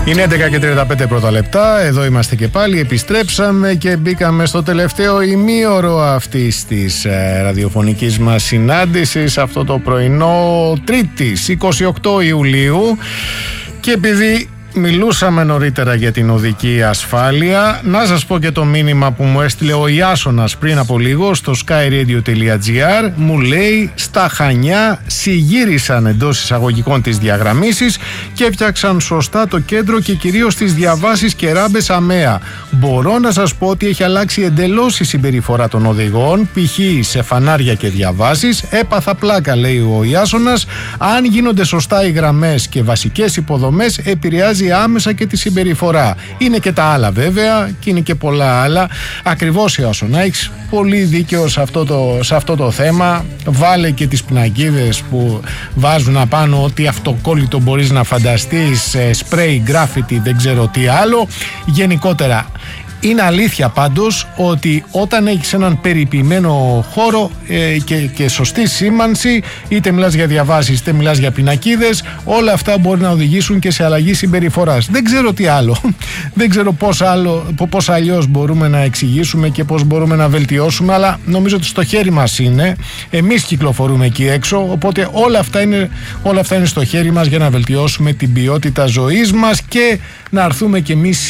Είναι 11:35 πρώτα λεπτά. Εδώ είμαστε και πάλι. Επιστρέψαμε και μπήκαμε στο τελευταίο ημίωρο αυτής της ραδιοφωνικής μας συνάντησης, αυτό το πρωινό Τρίτης 28 Ιουλίου. Και επειδή μιλούσαμε νωρίτερα για την οδική ασφάλεια, να σας πω και το μήνυμα που μου έστειλε ο Ιάσονας πριν από λίγο στο skyradio.gr. Μου λέει: στα Χανιά συγύρισαν εντός εισαγωγικών τις διαγραμμίσεις και έφτιαξαν σωστά το κέντρο και κυρίως τις διαβάσεις και ράμπες ΑΜΕΑ. Μπορώ να σας πω ότι έχει αλλάξει εντελώς η συμπεριφορά των οδηγών, π.χ. σε φανάρια και διαβάσεις. Έπαθα πλάκα, λέει ο Ιάσονας. Αν γίνονται σωστά οι γραμμές και βασικές υποδομές, επηρεάζει άμεσα και τη συμπεριφορά. Είναι και τα άλλα βέβαια και είναι και πολλά άλλα. Ακριβώς, Ιάσονα, έχεις πολύ δίκιο σε αυτό το θέμα. Βάλε και τις πινακίδες που βάζουν απάνω ό,τι αυτοκόλλητο μπορείς να φανταστείς, σπρέι, γκράφιτι, δεν ξέρω τι άλλο. Γενικότερα είναι αλήθεια πάντως ότι όταν έχεις έναν περιποιημένο χώρο και σωστή σήμανση, είτε μιλάς για διαβάσεις είτε μιλάς για πινακίδες, όλα αυτά μπορεί να οδηγήσουν και σε αλλαγή συμπεριφοράς. Δεν ξέρω τι άλλο. Δεν ξέρω πώς αλλιώς μπορούμε να εξηγήσουμε και πώς μπορούμε να βελτιώσουμε, αλλά νομίζω ότι στο χέρι μας είναι. Εμείς κυκλοφορούμε εκεί έξω, οπότε όλα αυτά είναι στο χέρι μας για να βελτιώσουμε την ποιότητα ζωής μας και να έρθουμε κι εμείς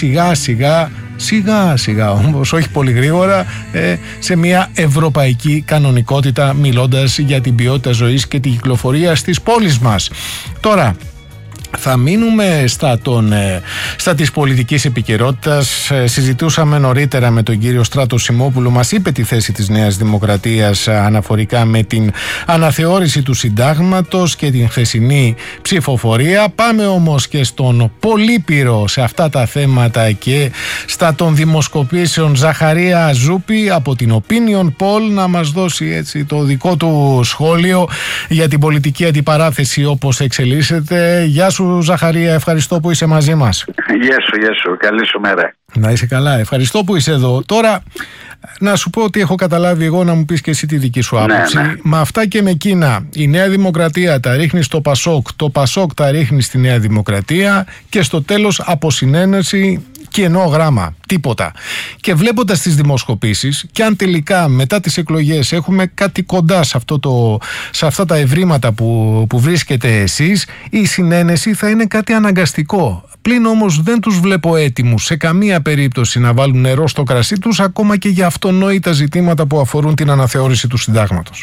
σιγά σιγά όμως, όχι πολύ γρήγορα, σε μια ευρωπαϊκή κανονικότητα, μιλώντας για την ποιότητα ζωής και την κυκλοφορία στις πόλεις μας. Τώρα θα μείνουμε στα της πολιτικής επικαιρότητας. Συζητούσαμε νωρίτερα με τον κύριο Στράτο Σιμόπουλο, μας είπε τη θέση της Νέας Δημοκρατίας αναφορικά με την αναθεώρηση του συντάγματος και την χθεσινή ψηφοφορία. Πάμε όμως και στον Πολύπειρο σε αυτά τα θέματα και στα των δημοσκοπήσεων. Ζαχαρία Ζούπη από την Opinion Poll να μας δώσει έτσι το δικό του σχόλιο για την πολιτική αντιπαράθεση όπως εξελίσσεται. Γεια σου Ζαχαρία, ευχαριστώ που είσαι μαζί μας. Γεια σου, καλή σου μέρα. Να είσαι καλά, ευχαριστώ που είσαι εδώ. Τώρα να σου πω ότι έχω καταλάβει εγώ, να μου πεις και εσύ τη δική σου άποψη. Ναι. Με αυτά και με εκείνα, η Νέα Δημοκρατία τα ρίχνει στο Πασόκ, το Πασόκ τα ρίχνει στη Νέα Δημοκρατία και στο τέλος από συνένεση κενό γράμμα, τίποτα. Και βλέποντας τις δημοσκοπήσεις, και αν τελικά μετά τις εκλογές έχουμε κάτι κοντά σε αυτά τα ευρήματα που βρίσκετε εσείς, η συνένεση θα είναι κάτι αναγκαστικό. Πλην όμως δεν τους βλέπω έτοιμους σε καμία περίπτωση να βάλουν νερό στο κρασί τους, ακόμα και για αυτονόητα ζητήματα που αφορούν την αναθεώρηση του συντάγματος.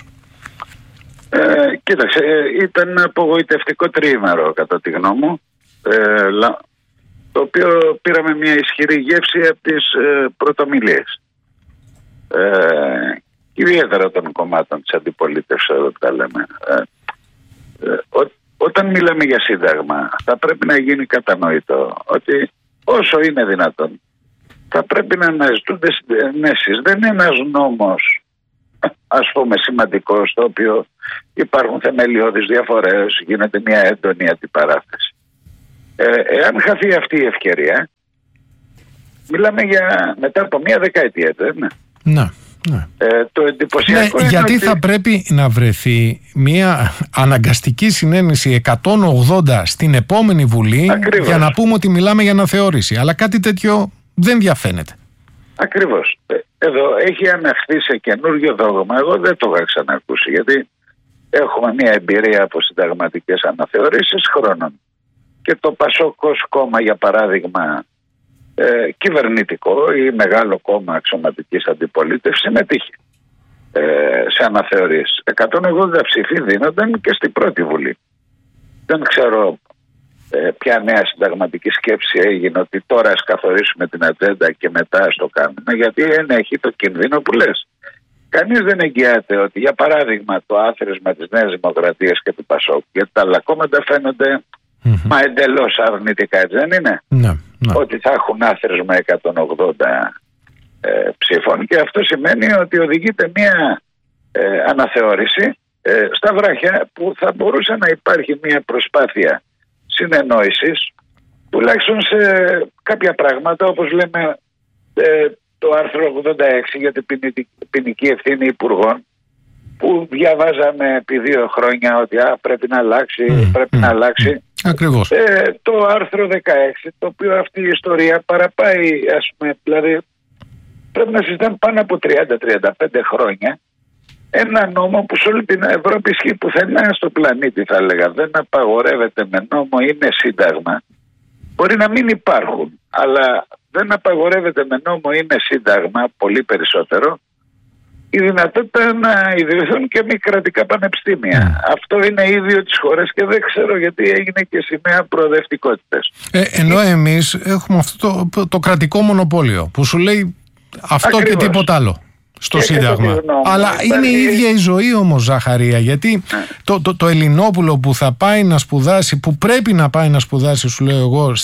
Κοίταξε, ήταν απογοητευτικό τριήμερο κατά τη γνώμη μου, το οποίο πήραμε μια ισχυρή γεύση από τις πρωτομιλίες. Ιδιαίτερα των κομμάτων της αντιπολίτευσης, εδώ τα λέμε. Όταν μιλάμε για σύνταγμα, θα πρέπει να γίνει κατανοητό ότι όσο είναι δυνατόν θα πρέπει να αναζητούνται συνενέσεις. Δεν είναι ένας νόμος, ας πούμε, σημαντικός, στο οποίο υπάρχουν θεμελιώδεις διαφορές, γίνεται μια έντονη αντιπαράθεση. Εάν χαθεί αυτή η ευκαιρία, μιλάμε για μετά από μια δεκαετία, ναι. Το εντυπωσιακό είναι γιατί ότι θα πρέπει να βρεθεί μια αναγκαστική συνένεση 180 στην επόμενη Βουλή. Ακριβώς. Για να πούμε ότι μιλάμε για αναθεώρηση, αλλά κάτι τέτοιο δεν διαφαίνεται. Ακριβώς. Εδώ έχει αναχθεί σε καινούργιο δόγμα. Εγώ δεν το είχα ξανακούσει, γιατί έχουμε μια εμπειρία από συνταγματικές αναθεωρήσεις χρόνων. Και το Πασόκ ως κόμμα, για παράδειγμα, κυβερνητικό ή μεγάλο κόμμα αξιωματικής αντιπολίτευσης, συμμετείχε σε αναθεωρήσεις. 180 ψήφοι δίνονταν και στην πρώτη Βουλή. Δεν ξέρω ποια νέα συνταγματική σκέψη έγινε ότι τώρα ας καθορίσουμε την ατζέντα και μετά ας το κάνουμε, γιατί έχει το κινδύνο που λες. Κανείς δεν εγγυάται ότι, για παράδειγμα, το άθροισμα της Νέας Δημοκρατίας και του Πασόκ, γιατί τα άλλα κόμματα φαίνονται μα εντελώς αρνητικά, έτσι δεν είναι? Ναι. Ότι θα έχουν άθροισμα 180 ψήφων, και αυτό σημαίνει ότι οδηγείται μια αναθεώρηση στα βράχια, που θα μπορούσε να υπάρχει μια προσπάθεια συνεννόησης, τουλάχιστον σε κάποια πράγματα, όπως λέμε το άρθρο 86 για την ποινική ευθύνη υπουργών, που διαβάζαμε επί 2 χρόνια ότι πρέπει να αλλάξει, πρέπει να αλλάξει. Ακριβώς. Το άρθρο 16, το οποίο αυτή η ιστορία παραπάει, ας πούμε, δηλαδή πρέπει να συζητάμε πάνω από 30-35 χρόνια ένα νόμο που σε όλη την Ευρώπη ισχύει, πουθενά στο πλανήτη θα έλεγα. Δεν απαγορεύεται με νόμο ή με σύνταγμα. Μπορεί να μην υπάρχουν, αλλά δεν απαγορεύεται με νόμο ή με σύνταγμα, πολύ περισσότερο, η δυνατότητα να ιδρυθούν και μη κρατικά πανεπιστήμια. Αυτό είναι ίδιο της χώρας και δεν ξέρω γιατί έγινε και σημαία προοδευτικότητας. Ενώ εμείς έχουμε αυτό το κρατικό μονοπόλιο που σου λέει αυτό. Ακριβώς. Και τίποτα άλλο στο Σύνταγμα. Αλλά είναι η ίδια η ζωή όμως, Ζαχαρία, γιατί το Ελληνόπουλο που θα πάει να σπουδάσει, που πρέπει να πάει να σπουδάσει, σου λέω εγώ,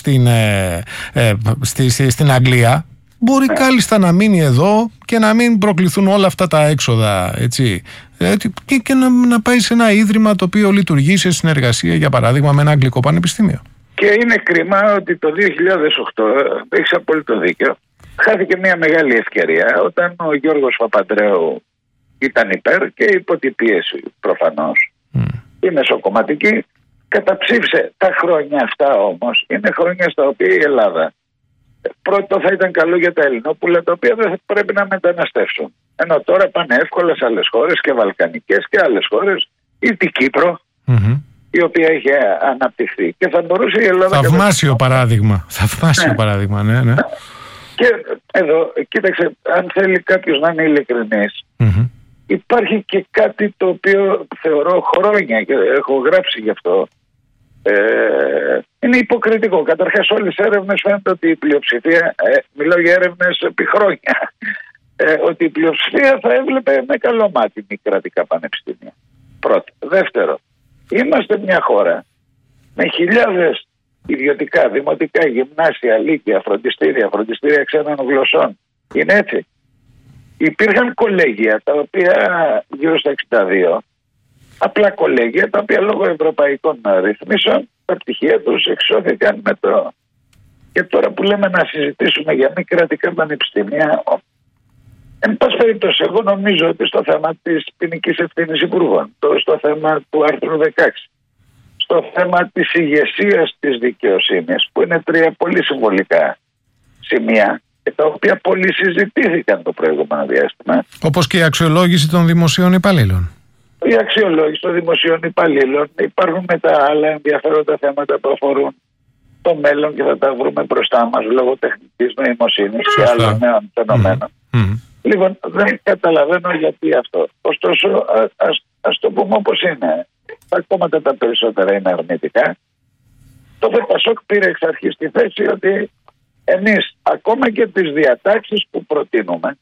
στην Αγγλία, μπορεί κάλλιστα να μείνει εδώ και να μην προκληθούν όλα αυτά τα έξοδα, έτσι, και να πάει σε ένα ίδρυμα το οποίο λειτουργεί σε συνεργασία, για παράδειγμα, με ένα αγγλικό πανεπιστήμιο. Και είναι κρίμα ότι το 2008, έχεις απόλυτο δίκιο, χάθηκε μια μεγάλη ευκαιρία όταν ο Γιώργος Παπαντρέου ήταν υπέρ και υπό την πίεση προφανώς. Η μεσοκομματική καταψήφισε τα χρόνια αυτά, όμως είναι χρόνια στα οποία η Ελλάδα πρώτο θα ήταν καλό για τα Ελληνόπουλα, τα οποία δεν θα πρέπει να μεταναστεύσουν. Ενώ τώρα πάνε εύκολα σε άλλες χώρες και βαλκανικές και άλλες χώρες, ή την Κύπρο, η οποία έχει αναπτυχθεί. Και θα μπορούσε η Ελλάδα... Θαυμάσιο παράδειγμα. Θαυμάσιο παράδειγμα, ναι. Και εδώ, κοίταξε, αν θέλει κάποιος να είναι ειλικρινής, υπάρχει και κάτι το οποίο θεωρώ χρόνια και έχω γράψει γι' αυτό. Είναι υποκριτικό. Καταρχάς, όλες οι έρευνες φαίνεται ότι η πλειοψηφία, μιλάω για έρευνες επί χρόνια, ότι η πλειοψηφία θα έβλεπε με καλό μάτι μη κρατικά πανεπιστήμια. Πρώτο. Δεύτερο, είμαστε μια χώρα με χιλιάδες ιδιωτικά, δημοτικά, γυμνάσια, λύκεια, φροντιστήρια ξένων γλωσσών. Είναι έτσι. Υπήρχαν κολέγια τα οποία γύρω στα 62, απλά κολέγια τα οποία λόγω ευρωπαϊκών ρυθμίσεων τα πτυχία τους εξώθηκαν με το... Και τώρα που λέμε να συζητήσουμε για μη κρατικά πανεπιστήμια, εν πάση περιπτώσει, εγώ νομίζω ότι στο θέμα της ποινικής ευθύνης υπουργών, στο θέμα του άρθρου 16, στο θέμα της ηγεσίας της δικαιοσύνης, που είναι τρία πολύ συμβολικά σημεία και τα οποία πολύ συζητήθηκαν το προηγούμενο διάστημα. Όπως και η αξιολόγηση των δημοσίων υπαλλήλων. Η αξιολόγηση των δημοσίων υπαλλήλων. Υπάρχουν μετά άλλα ενδιαφέροντα θέματα που αφορούν το μέλλον και θα τα βρούμε μπροστά μας λόγω τεχνητής νοημοσύνης και άλλων νέων φαινομένων. Λοιπόν, δεν καταλαβαίνω γιατί αυτό. Ωστόσο, ας το πούμε όπως είναι. Τα κόμματα τα περισσότερα είναι αρνητικά. Το ΠΑΣΟΚ πήρε εξ αρχής τη θέση ότι εμείς ακόμα και τις διατάξεις που προτείνουμε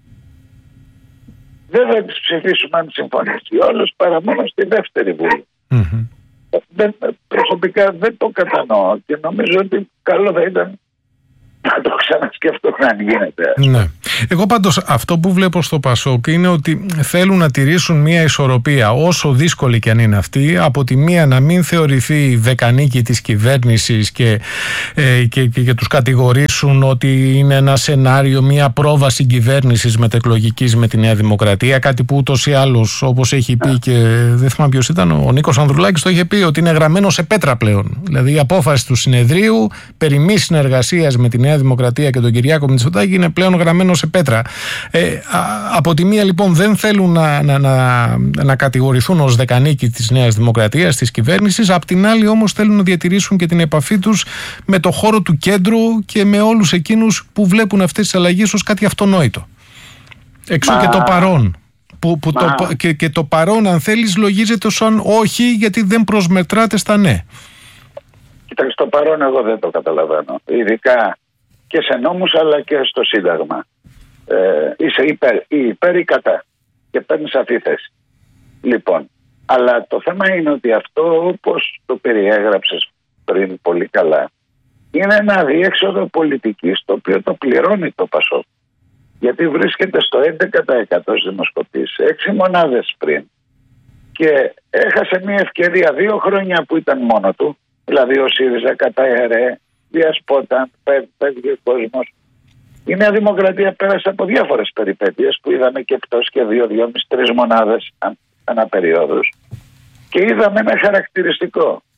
δεν θα τις ψηφίσουμε αν συμφωνήσει όλος παρά μόνο στη δεύτερη βουλή. Προσωπικά δεν το κατανοώ και νομίζω ότι καλό θα ήταν να το ξανασκεφτώ αν γίνεται. Ναι. Εγώ πάντως αυτό που βλέπω στο ΠΑΣΟΚ είναι ότι θέλουν να τηρήσουν μια ισορροπία, όσο δύσκολη και αν είναι αυτή, από τη μία να μην θεωρηθεί δεκανίκη της κυβέρνησης και τους κατηγορήσουν ότι είναι ένα σενάριο, μια πρόβαση κυβέρνησης μετεκλογικής με τη Νέα Δημοκρατία, κάτι που ούτως ή άλλως, όπως έχει πει και δεν θυμάμαι ποιος ήταν, ο Νίκος Ανδρουλάκης το είχε πει, ότι είναι γραμμένο σε πέτρα πλέον. Δηλαδή η απόφαση του συνεδρίου περί μη συνεργασίας με τη Νέα Δημοκρατία και τον Κυριάκο Μητσοτάκη είναι πλέον γραμμένο σε πέτρα. Από τη μία λοιπόν δεν θέλουν να κατηγορηθούν ως δεκανίκη της Νέας Δημοκρατίας, της κυβέρνησης, απ' την άλλη όμως θέλουν να διατηρήσουν και την επαφή τους με το χώρο του κέντρου και με όλους εκείνους που βλέπουν αυτές τις αλλαγές ως κάτι αυτονόητο. Εξού και το παρόν. Και το παρόν, αν θέλεις, λογίζεται σαν όχι, γιατί δεν προσμετράται στα ναι. Κοιτάξτε, το παρόν εγώ δεν το καταλαβαίνω. Ειδικά και σε νόμους αλλά και στο Σύνταγμα. Είσαι υπέρ ή κατά και παίρνεις αυτή τη θέση. Λοιπόν, αλλά το θέμα είναι ότι αυτό, όπως το περιέγραψες πριν πολύ καλά, είναι ένα αδιέξοδο πολιτικής το οποίο το πληρώνει το ΠΑΣΟΚ. Γιατί βρίσκεται στο 11% στις δημοσκοπήσεις, 6 μονάδες πριν, και έχασε μια ευκαιρία 2 χρόνια που ήταν μόνο του. Δηλαδή ο ΣΥΡΙΖΑ κατάερε, διασπόταν, πέφτει ο κόσμος. Η Νέα Δημοκρατία πέρασε από διάφορες περιπέτειες που είδαμε και πτώση και 2-2,5-3 μονάδες ανά περίοδους. Και είδαμε ένα χαρακτηριστικό,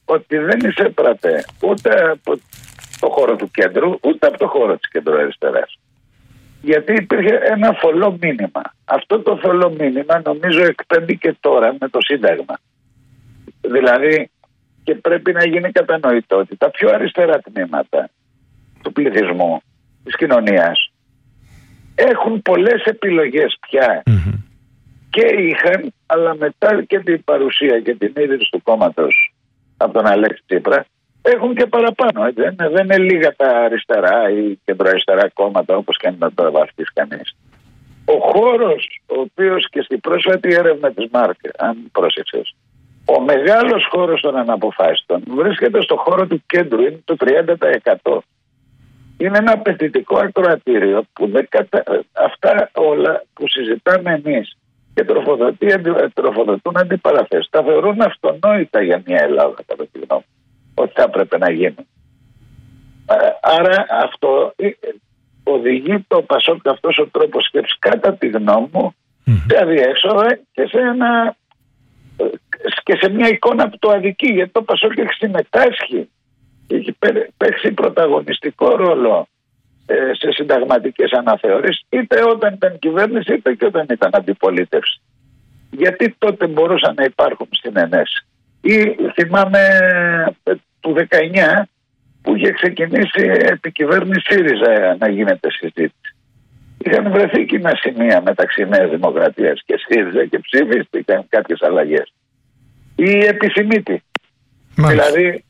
ότι δεν εισέπρατε ούτε από το χώρο του κέντρου, ούτε από το χώρο της κεντροαριστεράς. Γιατί υπήρχε ένα θολό μήνυμα. Αυτό το θολό μήνυμα νομίζω εκπέμπει και τώρα με το Σύνταγμα. Δηλαδή, και πρέπει να γίνει κατανοητό ότι τα πιο αριστερά τμήματα του πληθυσμού, της κοινωνίας, έχουν πολλές επιλογές πια. Και είχαν, αλλά μετά και την παρουσία και την ίδρυση του κόμματος από τον Αλέξη Τσίπρα, έχουν και παραπάνω. Έτσι. Δεν είναι λίγα τα αριστερά ή κεντροαριστερά κόμματα, όπως και να το βαφτείς κανείς. Ο χώρος, ο οποίος και στην πρόσφατη έρευνα της ΜΑΡΚ, αν πρόσεξες, ο μεγάλος χώρος των αναποφάσιστων βρίσκεται στο χώρο του κέντρου, είναι το 30%. Είναι ένα απαιτητικό ακροατήριο που αυτά όλα που συζητάμε εμείς και τροφοδοτούν αντιπαραθέσεις, τα θεωρούν αυτονόητα για μια Ελλάδα, κατά τη γνώμη μου, ότι θα έπρεπε να γίνουν. Άρα αυτό οδηγεί το ΠΑΣΟΚ, αυτός ο τρόπος σκέψης, κατά τη γνώμη μου, σε αδιέξοδα και σε μια εικόνα που το αδικεί, γιατί το ΠΑΣΟΚ έχει συμμετάσχει, έχει παίξει πρωταγωνιστικό ρόλο σε συνταγματικές αναθεωρήσεις, είτε όταν ήταν κυβέρνηση είτε και όταν ήταν αντιπολίτευση. Γιατί τότε μπορούσαν να υπάρχουν συνενέσεις. Ή θυμάμαι του 19 που είχε ξεκινήσει επί κυβέρνηση ΣΥΡΙΖΑ να γίνεται συζήτηση. Είχαν βρεθεί κοινά σημεία μεταξύ Νέας Δημοκρατίας και ΣΥΡΙΖΑ και ψηφίστηκαν κάποιες αλλαγές. Ή επιθυμήτη. Δηλαδή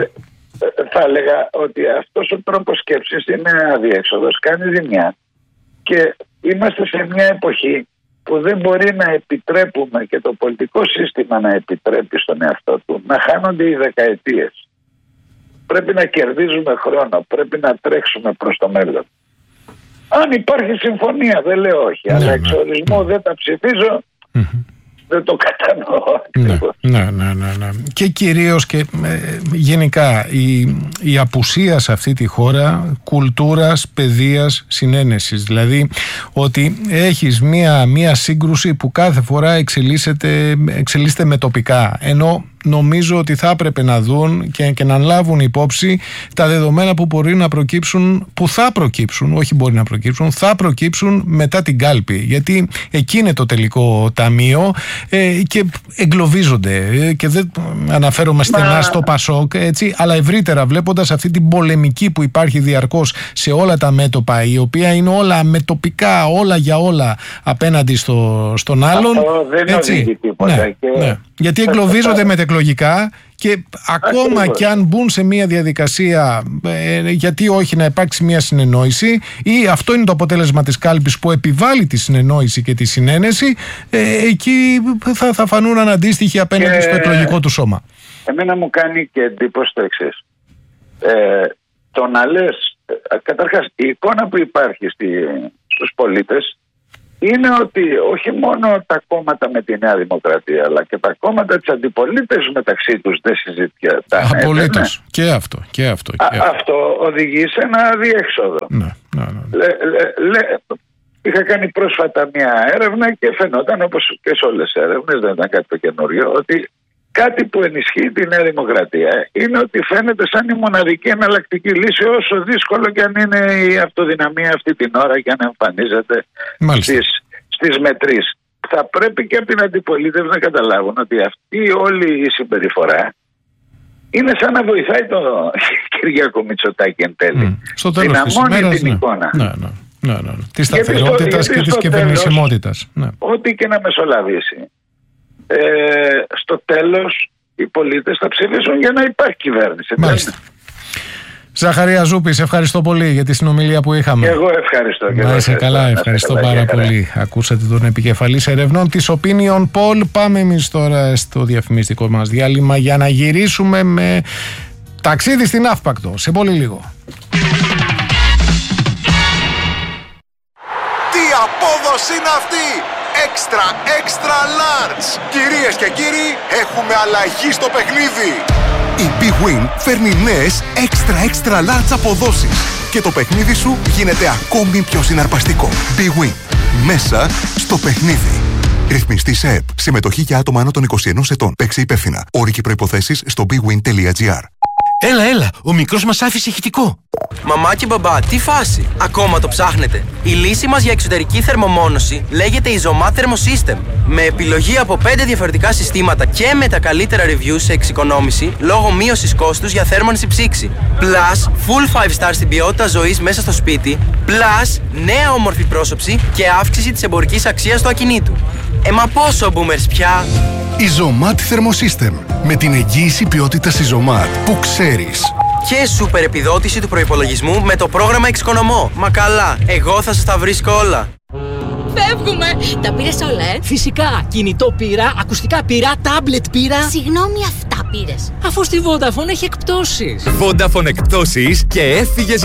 θα έλεγα ότι αυτός ο τρόπος σκέψης είναι αδιέξοδος, κάνει ζημιά και είμαστε σε μια εποχή που δεν μπορεί να επιτρέπουμε και το πολιτικό σύστημα να επιτρέπει στον εαυτό του να χάνονται οι δεκαετίες. Πρέπει να κερδίζουμε χρόνο, πρέπει να τρέξουμε προς το μέλλον. Αν υπάρχει συμφωνία, δεν λέω όχι, αλλά εξ ορισμού δεν τα ψηφίζω. Δεν το κατανοώ. Ναι. Και κυρίως και γενικά η απουσία σε αυτή τη χώρα κουλτούρας, παιδείας, συνένεσης. Δηλαδή ότι έχεις μία σύγκρουση που κάθε φορά εξελίσσεται με τοπικά. Ενώ νομίζω ότι θα έπρεπε να δουν και να λάβουν υπόψη τα δεδομένα που μπορεί να προκύψουν, που θα προκύψουν, όχι μπορεί να προκύψουν, θα προκύψουν μετά την κάλπη. Γιατί εκεί είναι το τελικό ταμείο και εγκλωβίζονται. Και δεν αναφέρομαι στενά στο ΠΑΣΟΚ, έτσι, αλλά ευρύτερα βλέποντας αυτή την πολεμική που υπάρχει διαρκώς σε όλα τα μέτωπα, η οποία είναι όλα με τοπικά, όλα για όλα απέναντι στον άλλον. Αυτό δεν οδηγεί τίποτα. Ναι. Γιατί εγκλωβίζονται μετεκλογικά και ακόμα και αν μπουν σε μια διαδικασία, γιατί όχι να υπάρξει μια συνεννόηση, ή αυτό είναι το αποτέλεσμα της κάλπης που επιβάλλει τη συνεννόηση και τη συνένεση, εκεί θα φανούν αναντίστοιχοι απέναντι στο εκλογικό του σώμα. Εμένα μου κάνει και εντύπωση το εξής. Το να λες, καταρχάς η εικόνα που υπάρχει στους πολίτες είναι ότι όχι μόνο τα κόμματα με τη Νέα Δημοκρατία, αλλά και τα κόμματα της αντιπολίτευσης μεταξύ τους δεν συζητιέται. Απολύτως. Και αυτό. Αυτό οδηγεί σε ένα αδιέξοδο. Ναι. Είχα κάνει πρόσφατα μια έρευνα και φαινόταν, όπως και σε όλες τις έρευνες, δεν ήταν κάτι το καινούριο, ότι κάτι που ενισχύει τη Νέα Δημοκρατία είναι ότι φαίνεται σαν η μοναδική εναλλακτική λύση, όσο δύσκολο και αν είναι η αυτοδυναμία αυτή την ώρα και αν εμφανίζεται στις μετρήσεις. Θα πρέπει και από την αντιπολίτευση να καταλάβουν ότι αυτή όλη η συμπεριφορά είναι σαν να βοηθάει τον Κυριάκο Μητσοτάκη εν τέλει. Στο τέλος της ημέρας, την εικόνα. Ναι. Της σταθερότητας και της κυβερνησιμότητας. Ό,τι και να μεσολαβήσει. Στο τέλος οι πολίτες θα ψηφίσουν για να υπάρχει κυβέρνηση. Μάλιστα. Ζαχαρία Ζούπη, σε ευχαριστώ πολύ για τη συνομιλία που είχαμε. Εγώ ευχαριστώ. Να είσαι καλά, ευχαριστώ πάρα πολύ. Ακούσατε τον επικεφαλής ερευνών της Opinion Poll. Πάμε εμείς τώρα στο διαφημιστικό μας διάλειμμα για να γυρίσουμε με ταξίδι στην Αύπακτο σε πολύ λίγο. Τι απόδοση είναι αυτή! Extra large! Κυρίες και κύριοι, έχουμε αλλαγή στο παιχνίδι! Η Big Win φέρνει νέες extra large αποδόσεις και το παιχνίδι σου γίνεται ακόμη πιο συναρπαστικό. Big Win. Μέσα στο παιχνίδι. Ρυθμιστής ΕΕΠ. Συμμετοχή για άτομα άνω των 21 ετών. Παίξε υπεύθυνα. Όροι και προϋποθέσεις στο bwin.gr. Έλα, ο μικρός μας άφησε ηχητικό. Μαμά και μπαμπά, τι φάση, ακόμα το ψάχνετε? Η λύση μας για εξωτερική θερμομόνωση λέγεται Isomat Thermosystem. Με επιλογή από 5 διαφορετικά συστήματα και με τα καλύτερα reviews σε εξοικονόμηση λόγω μείωσης κόστους για θέρμανση ψήξη. Plus, full 5 star στην ποιότητα ζωής μέσα στο σπίτι. Plus, νέα όμορφη πρόσωψη και αύξηση της εμπορικής αξίας του ακινήτου. Μα πόσο boomers πια? Isomat Thermosystem. Με την εγγύηση ποιότητας Isomat που ξέρεις. Και σούπερ επιδότηση του προϋπολογισμού με το πρόγραμμα Εξοικονομώ. Μα καλά, εγώ θα σας τα βρίσκω όλα. Φεύγουμε! Τα πήρες όλα, Φυσικά. Κινητό πήρα, ακουστικά πήρα, τάμπλετ πήρα. Συγγνώμη, αυτά πήρες? Αφού στη Vodafone έχει εκπτώσεις. Vodafone εκπτώσεις και έφυγες